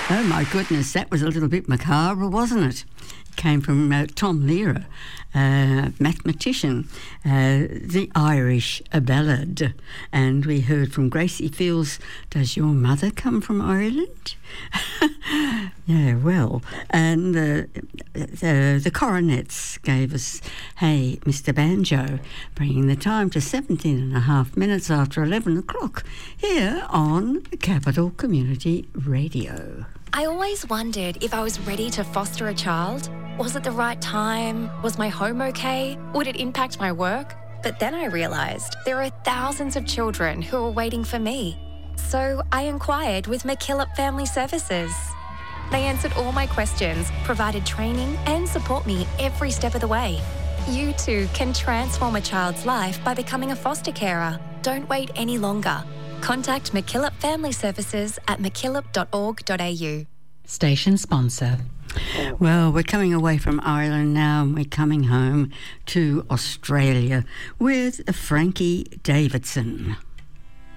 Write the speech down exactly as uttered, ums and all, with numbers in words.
Oh, my goodness, that was a little bit macabre, wasn't it? It came from uh, Tom Lehrer, uh, mathematician, uh, the Irish ballad. And we heard from Gracie Fields, Does Your Mother Come from Ireland? Yeah, well, and uh, the, the Coronets gave us Hey, Mister Banjo, bringing the time to seventeen and a half minutes after eleven o'clock here on Capital Community Radio. I always wondered if I was ready to foster a child. Was it the right time? Was my home okay? Would it impact my work? But then I realised there are thousands of children who are waiting for me. So I inquired with McKillop Family Services. They answered all my questions, provided training and support me every step of the way. You too can transform a child's life by becoming a foster carer. Don't wait any longer. Contact McKillop Family Services at mckillop dot org dot a u. Station sponsor. Well, we're coming away from Ireland now and we're coming home to Australia with Frankie Davidson.